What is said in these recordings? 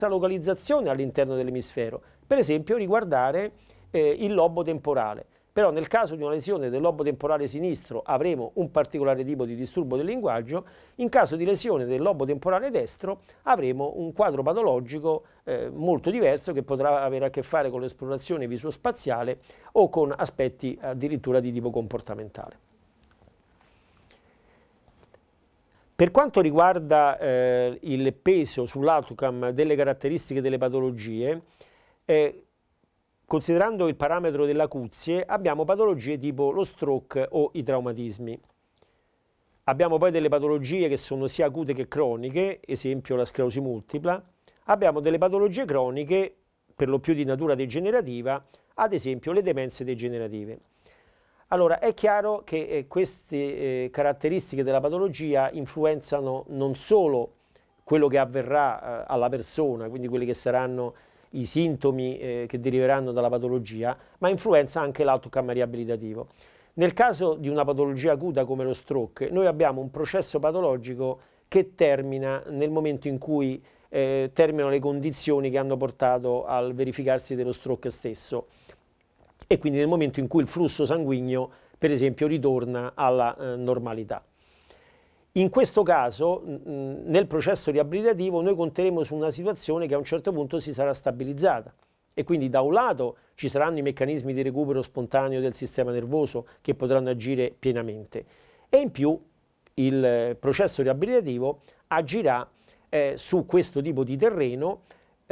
localizzazione all'interno dell'emisfero, per esempio riguardare il lobo temporale. Però nel caso di una lesione del lobo temporale sinistro avremo un particolare tipo di disturbo del linguaggio, in caso di lesione del lobo temporale destro avremo un quadro patologico molto diverso, che potrà avere a che fare con l'esplorazione visospaziale o con aspetti addirittura di tipo comportamentale. Per quanto riguarda il peso sull'outcome delle caratteristiche delle patologie, considerando il parametro dell'acuzie, abbiamo patologie tipo lo stroke o i traumatismi. Abbiamo poi delle patologie che sono sia acute che croniche, esempio la sclerosi multipla. Abbiamo delle patologie croniche, per lo più di natura degenerativa, ad esempio le demenze degenerative. Allora, è chiaro che queste caratteristiche della patologia influenzano non solo quello che avverrà alla persona, quindi quelli che saranno i sintomi che deriveranno dalla patologia, ma influenza anche l'outcome riabilitativo. Nel caso di una patologia acuta come lo stroke, noi abbiamo un processo patologico che termina nel momento in cui terminano le condizioni che hanno portato al verificarsi dello stroke stesso, e quindi nel momento in cui il flusso sanguigno, per esempio, ritorna alla normalità. In questo caso, nel processo riabilitativo, noi conteremo su una situazione che a un certo punto si sarà stabilizzata, e quindi da un lato ci saranno i meccanismi di recupero spontaneo del sistema nervoso che potranno agire pienamente, e in più il processo riabilitativo agirà su questo tipo di terreno,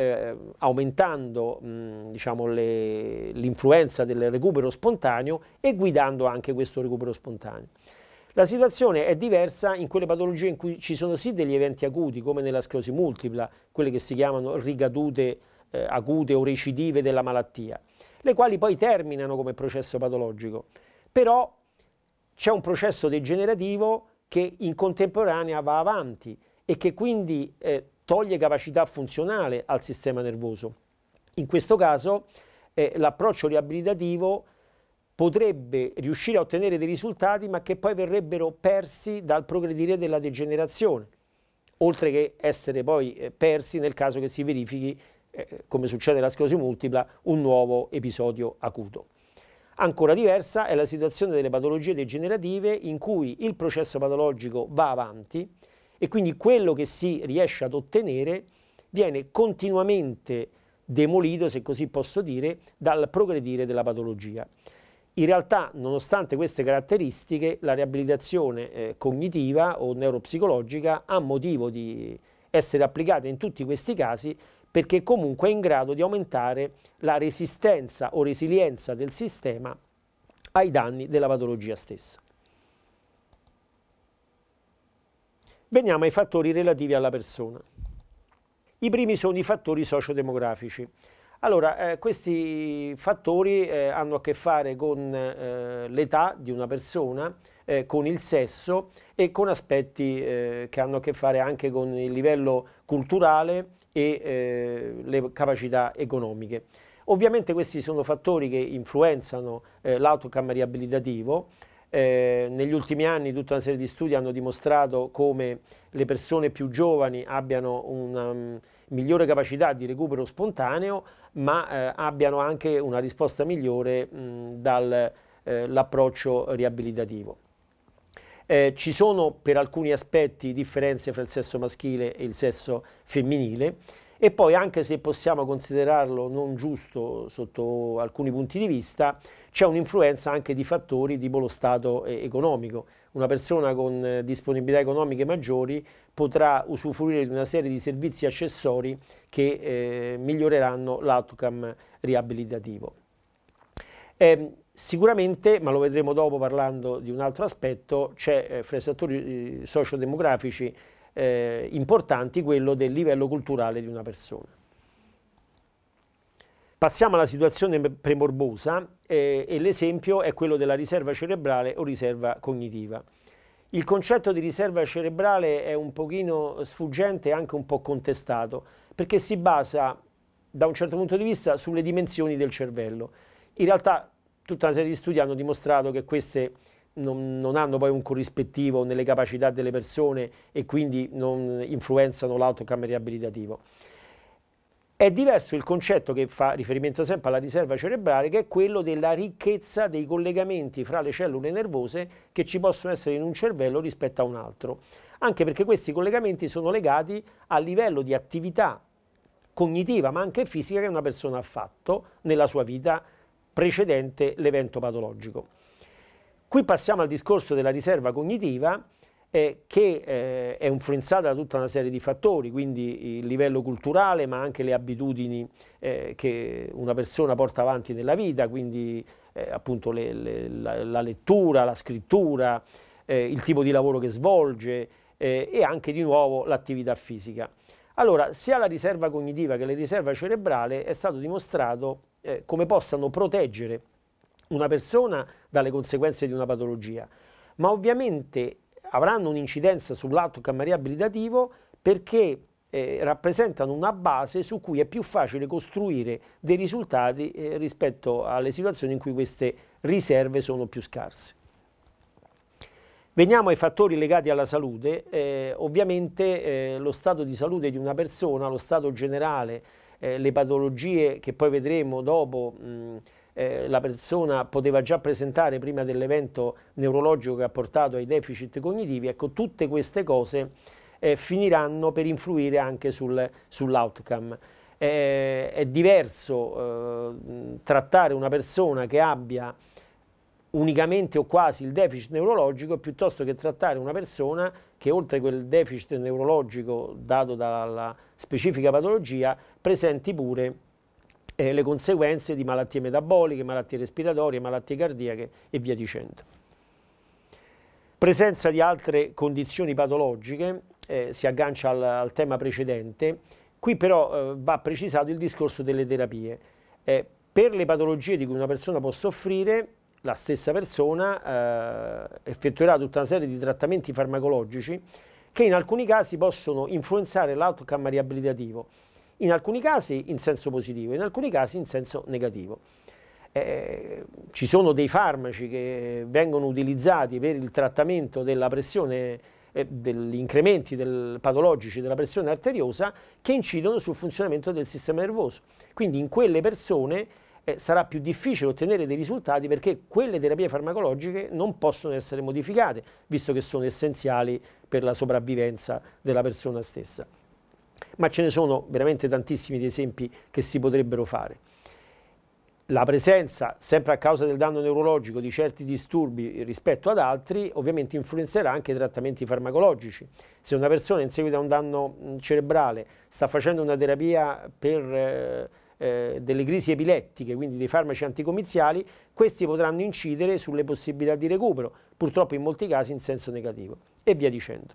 aumentando diciamo, l'influenza del recupero spontaneo e guidando anche questo recupero spontaneo. La situazione è diversa in quelle patologie in cui ci sono sì degli eventi acuti, come nella sclerosi multipla, quelle che si chiamano ricadute acute o recidive della malattia, le quali poi terminano come processo patologico. Però c'è un processo degenerativo che in contemporanea va avanti e che quindi toglie capacità funzionale al sistema nervoso. In questo caso l'approccio riabilitativo potrebbe riuscire a ottenere dei risultati, ma che poi verrebbero persi dal progredire della degenerazione, oltre che essere poi persi nel caso che si verifichi, come succede nella sclerosi multipla, un nuovo episodio acuto. Ancora diversa è la situazione delle patologie degenerative, in cui il processo patologico va avanti e quindi quello che si riesce ad ottenere viene continuamente demolito, se così posso dire, dal progredire della patologia. In realtà, nonostante queste caratteristiche, la riabilitazione cognitiva o neuropsicologica ha motivo di essere applicata in tutti questi casi, perché comunque è in grado di aumentare la resistenza o resilienza del sistema ai danni della patologia stessa. Veniamo ai fattori relativi alla persona. I primi sono i fattori sociodemografici. Allora, questi fattori hanno a che fare con l'età di una persona, con il sesso e con aspetti che hanno a che fare anche con il livello culturale e le capacità economiche. Ovviamente questi sono fattori che influenzano l'outcome riabilitativo. Negli ultimi anni tutta una serie di studi hanno dimostrato come le persone più giovani abbiano una migliore capacità di recupero spontaneo, ma abbiano anche una risposta migliore dall'approccio riabilitativo. Ci sono per alcuni aspetti differenze fra il sesso maschile e il sesso femminile, e poi, anche se possiamo considerarlo non giusto sotto alcuni punti di vista, c'è un'influenza anche di fattori tipo lo stato economico. Una persona con disponibilità economiche maggiori potrà usufruire di una serie di servizi accessori che miglioreranno l'outcome riabilitativo. Sicuramente, ma lo vedremo dopo parlando di un altro aspetto, c'è fra i fattori sociodemografici importanti quello del livello culturale di una persona. Passiamo alla situazione premorbosa e l'esempio è quello della riserva cerebrale o riserva cognitiva. Il concetto di riserva cerebrale è un pochino sfuggente e anche un po' contestato, perché si basa da un certo punto di vista sulle dimensioni del cervello. In realtà tutta una serie di studi hanno dimostrato che queste non hanno poi un corrispettivo nelle capacità delle persone e quindi non influenzano l'outcome riabilitativo. È diverso il concetto che fa riferimento sempre alla riserva cerebrale, che è quello della ricchezza dei collegamenti fra le cellule nervose che ci possono essere in un cervello rispetto a un altro, anche perché questi collegamenti sono legati al livello di attività cognitiva ma anche fisica che una persona ha fatto nella sua vita precedente l'evento patologico. Qui passiamo al discorso della riserva cognitiva, che è influenzata da tutta una serie di fattori, quindi il livello culturale, ma anche le abitudini che una persona porta avanti nella vita, quindi appunto la lettura, la scrittura, il tipo di lavoro che svolge e anche di nuovo l'attività fisica. Allora, sia la riserva cognitiva che la riserva cerebrale è stato dimostrato come possano proteggere una persona dalle conseguenze di una patologia, ma ovviamente avranno un'incidenza sull'outcome riabilitativo perché rappresentano una base su cui è più facile costruire dei risultati rispetto alle situazioni in cui queste riserve sono più scarse. Veniamo ai fattori legati alla salute. Ovviamente lo stato di salute di una persona, lo stato generale, le patologie che poi vedremo dopo, la persona poteva già presentare prima dell'evento neurologico che ha portato ai deficit cognitivi. Ecco, tutte queste cose finiranno per influire anche sull'outcome. È diverso trattare una persona che abbia unicamente o quasi il deficit neurologico piuttosto che trattare una persona che oltre quel deficit neurologico dato dalla specifica patologia presenti pure le conseguenze di malattie metaboliche, malattie respiratorie, malattie cardiache e via dicendo. Presenza di altre condizioni patologiche, si aggancia al tema precedente. Qui però va precisato il discorso delle terapie. Per le patologie di cui una persona può soffrire, la stessa persona effettuerà tutta una serie di trattamenti farmacologici che in alcuni casi possono influenzare l'outcome riabilitativo, in alcuni casi in senso positivo, in alcuni casi in senso negativo. Ci sono dei farmaci che vengono utilizzati per il trattamento della pressione, degli incrementi patologici della pressione arteriosa che incidono sul funzionamento del sistema nervoso. Quindi in quelle persone sarà più difficile ottenere dei risultati perché quelle terapie farmacologiche non possono essere modificate, visto che sono essenziali per la sopravvivenza della persona stessa. Ma ce ne sono veramente tantissimi di esempi che si potrebbero fare. La presenza, sempre a causa del danno neurologico, di certi disturbi rispetto ad altri, ovviamente influenzerà anche i trattamenti farmacologici. Se una persona in seguito a un danno cerebrale sta facendo una terapia per delle crisi epilettiche, quindi dei farmaci anticomiziali, questi potranno incidere sulle possibilità di recupero, purtroppo in molti casi in senso negativo, e via dicendo.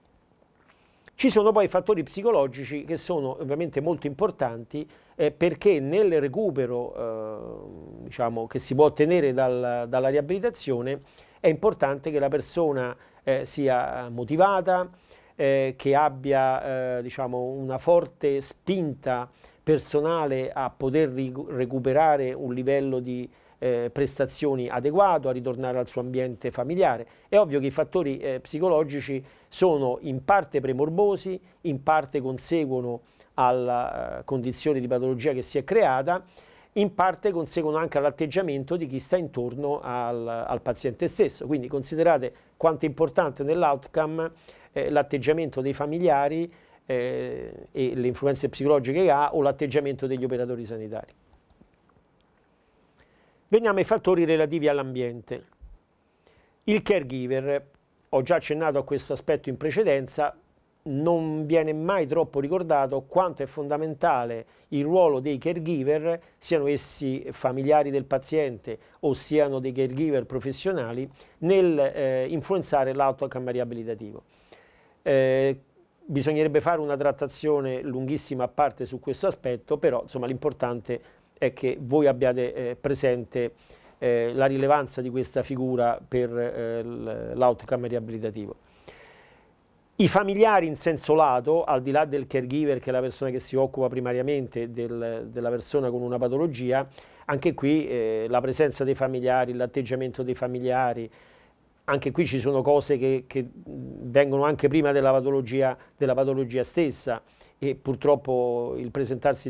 Ci sono poi fattori psicologici che sono ovviamente molto importanti perché nel recupero diciamo, che si può ottenere dalla riabilitazione è importante che la persona sia motivata, che abbia diciamo, una forte spinta personale a poter recuperare un livello di prestazioni adeguato, a ritornare al suo ambiente familiare. È ovvio che i fattori psicologici sono in parte premorbosi, in parte conseguono alla condizione di patologia che si è creata, in parte conseguono anche all'atteggiamento di chi sta intorno al paziente stesso. Quindi considerate quanto è importante nell'outcome l'atteggiamento dei familiari e le influenze psicologiche che ha o l'atteggiamento degli operatori sanitari. Veniamo ai fattori relativi all'ambiente. Il caregiver, ho già accennato a questo aspetto in precedenza, non viene mai troppo ricordato quanto è fondamentale il ruolo dei caregiver, siano essi familiari del paziente o siano dei caregiver professionali, nel influenzare l'outcome riabilitativo. Bisognerebbe fare una trattazione lunghissima a parte su questo aspetto, però insomma l'importante è che voi abbiate presente la rilevanza di questa figura per l'outcome riabilitativo. I familiari in senso lato, al di là del caregiver che è la persona che si occupa primariamente della persona con una patologia, anche qui la presenza dei familiari, l'atteggiamento dei familiari, anche qui ci sono cose che vengono anche prima della patologia stessa e purtroppo il presentarsi